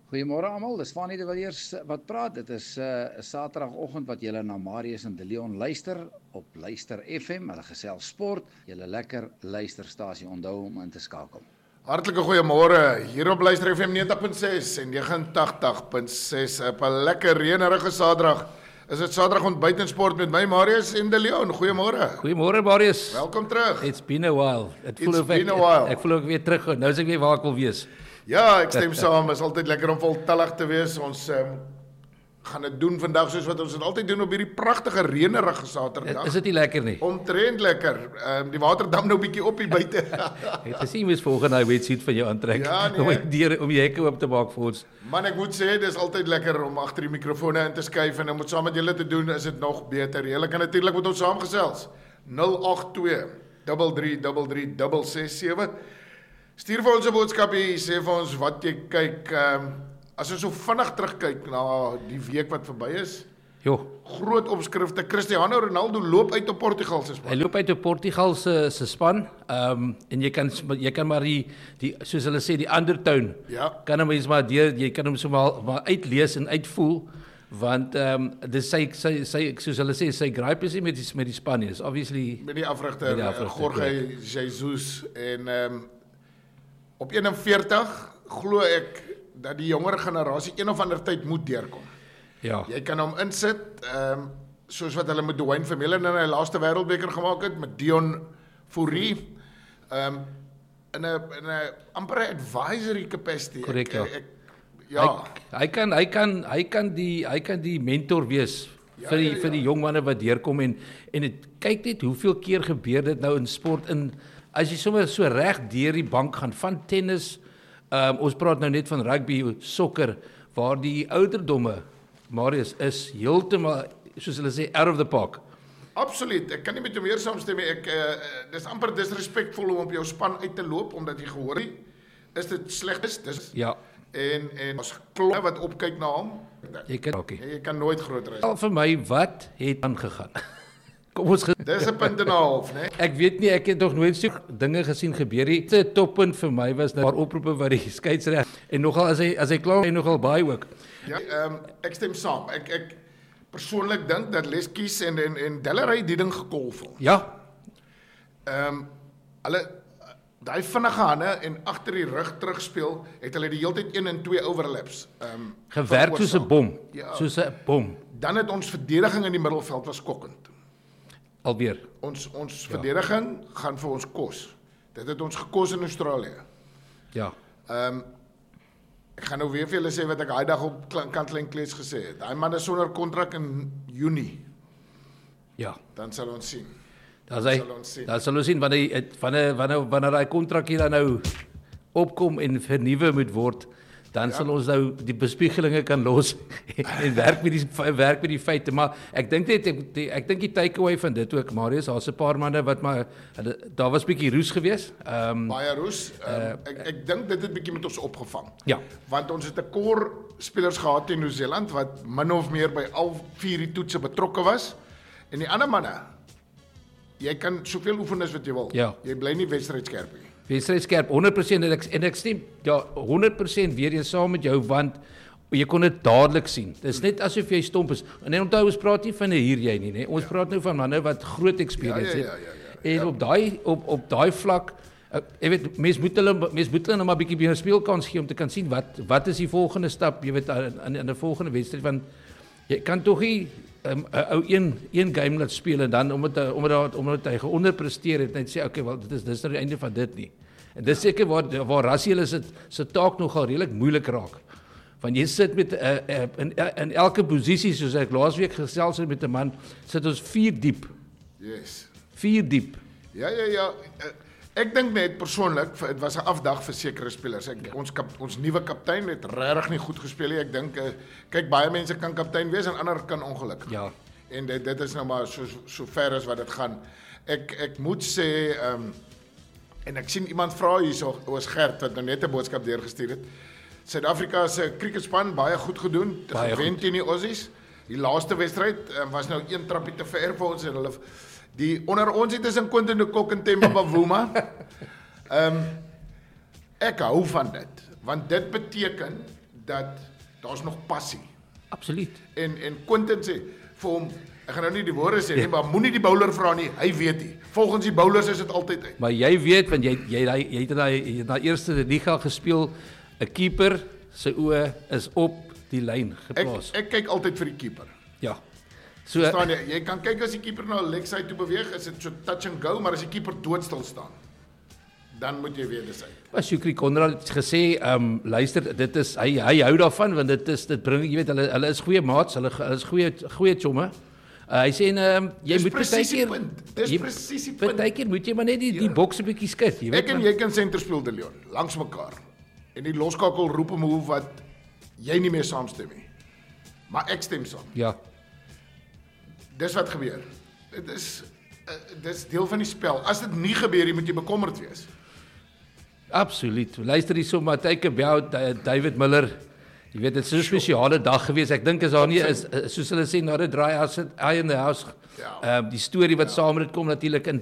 Goeiemôre almal, dis Fanie de Villiers wat praat. Dit is 'n Saterdagoggend wat julle na Marius en De Leon luister op Luister FM. Hulle gesels sport. Julle lekker luisterstasie, onthou om in te skakel. Hartlike goeiemôre hier op Luister FM 90.6 en 89.6 op 'n lekker reënerige Saterdag. Is dit Saterdag ontbyt en sport met my Marius en De Leon. Goeiemôre. Goeiemôre Marius. Welkom terug. It's been a while. It's been a while. Ek voel ook weer terug. Nou is ek weer waar ek wil wees. Ja, ek stem saam. Is altyd lekker om voltallig te wees. Ons gaan dit doen vandag soos wat ons dit altyd doen op hierdie pragtige reënerige Saterdag. Is dit nie lekker nie? Omtrent lekker. Die water dam nou bietjie op hier buite. Ek het gesien jy moes volgende wetsuit van jou aantrek. Ja, nee. om die hekke oop te maak vir ons. Man, ek moet sê, dis altyd lekker om agter die mikrofone in te skuif en om dit saam met julle te doen, is dit nog beter. Julle kan natuurlik met ons saamgesels. 082 333367. Stuur vir ons 'n boodskapie, sê vir ons wat jy kyk. As ons so vinnig terugkyk na die week wat verby is. Jo. Groot opskrifte. Cristiano Ronaldo loop uit op Portugal se span. Hy loop uit op Portugal se span. En jy kan maar die soos hulle sê die undertone. Ja. Kan hom eens maar jy kan hom so maar uitlees en uitvoel. Want dis sy soos hulle sê sy gripe is nie met die Spaniërs. Obviously met die afrigter Jorge Jesus en op 41 glo ek dat die jonger generasie een of ander tyd moet deurkom. Ja. Jy kan hom insit, soos wat hulle met Dwayne Vermeulen in hy laaste wêreldbeker gemaak het, met Dion Fourie, in 'n amper advisory capacity. Korrek, ja. Ja. Hy kan die mentor wees vir die jong manne wat deurkom en dit kyk net hoeveel keer gebeur dit nou in sport as jy sommer so reg deur die bank gaan van tennis, ons praat nou net van rugby, sokker, waar die ouderdomme, Marius, is heeltemal, soos hulle sê, out of the park. Absoluut, ek kan nie met jou meer saamstem nie. Dis amper disrespekvol om op jou span uit te loop, omdat jy gehoor het, is dit sleg dis. Ja. En ons klop wat opkyk na hom, jy kan nooit groter is. Al vir my, wat het aangegaan? Kom ons dis 'n punt en 'n half, né? Ek weet nie, ek het nog nooit so dinge gesien gebeur nie. Die toppunt vir my was nou oproepe wat die skeiedsreg en nogal as hy klaar en nogal baie ook. Ja, ek stem saam. Ek persoonlik dink dat Leskies en Dellery die ding gekolf. Ja. Hulle daai vinnige hande en agter die rug terugspeel, het hulle die hele tyd 1 en 2 overlaps. Gewerk soos 'n bom, ja. Soos 'n bom. Dan het ons verdediging in die middelveld was skokkend. Alweer. Ons verdediging gaan vir ons kos. Dit het ons gekos in Australië. Ja. Ek gaan nou weer vir julle sê wat ek daai dag op Kantlyn Klees gesê het. Daai man is sonder kontrak in Junie. Ja. Dan sal ons sien. Dan sal ons sien wanneer daai kontrak hier dan nou opkom en vernuwe moet word, dan sal ons nou die bespiegelinge kan los en werk met die feite, maar ek dink die takeaway van dit ook, Marius, daar's 'n paar manne wat maar daar was bietjie roes geweest. Baie roes. Ek dink dit het bietjie met ons opgevang. Ja. Want ons het 'n core spelers gehad in Nieu-Seeland wat min of meer by al 4 die toetse betrokke was. En die ander manne, jy kan soveel oefen as wat jy wil. Ja. Jy bly nie wedstryd skerp nie. Wedstryd skerp 100% en ek stem 100% weer eens saam met jou, want jy kon dit dadelik sien. Dis net asof jy stomp is. En onthou, ons praat nie van hier jy nie, nee. Ons praat nou van manne wat groot experience het. En op daai vlak, jy weet, mens moet hulle nou maar bietjie meer speelkans gee om te kan sien wat is die volgende stap, jy weet, in 'n volgende wedstryd, want jy kan tog nie ou een game laat speel en dan omdat hy geonderpresteer het, net sê okay, wel dis nou die einde van dit nie. En dis seker waar Rassie se taak nogal redelik moeilik raak. Want jy sit met in elke posisie, soos ek laasweek gesels het met 'n man, sit ons 4 diep. Yes. 4 diep. Ja. Ek dink net persoonlik, dit was 'n afdag vir sekere spelers. Ons nuwe kaptein het regtig nie goed gespeel nie. Ek dink kyk, baie mense kan kaptein wees en ander kan ongelukkig. Ja. En dit is nou maar so ver as wat dit gaan. Ek moet sê en ek sien iemand vra hierso, oor Gert wat nou net 'n boodskap deurgestuur het. Suid-Afrika se cricketspan baie goed gedoen, gewen teen die Aussies. Die laaste wedstryd was nou 1 trappie te ver vir ons en hulle onder ons het is in Quinton de Kock en Themba Bavuma. Ek hou van dit, want dit beteken dat daar's nog passie. Absoluut. En Quinton sê vir hom, ek gaan nou nie die woorde sê nie, maar moenie die bowler vra nie, hy weet nie. Volgens die bowlers is dit altyd uit. Maar jy weet, want jy het in daai eerste liga gespeel, 'n keeper se oë is op die lyn geplaas. Ek kyk altyd vir die keeper. Ja. So Verstaan jy kan kyk as die keeper na 'n leg side toe beweeg, is dit so touch and go, maar as die keeper doodstil staan, dan moet jy weet dis hy. Was Shukri Konrad het gesê, luister, dit is hy hou daarvan want dit bring, jy weet, hulle is goeie maats, hulle is goeie chomme. Hy sê jy moet partykeer moet jy maar net die boks 'n bietjie skud, jy weet. Ek en jy kan senter speel De Leon langs mekaar. En die loskakel roep hom hoe wat jy nie meer saamstem nie. Maar ek stem saam. Ja. Dis wat gebeur. Dis deel van die spel. As dit nie gebeur nie, moet jy bekommerd wees. Absoluut. Luister hierso, Matthijke Bou, David Miller. Jy weet, dit is so 'n spesiale dag gewees. Ek dink as daar nie is soos hulle sê na 'n draai as it eye in the house. Die storie wat saam met dit kom natuurlik in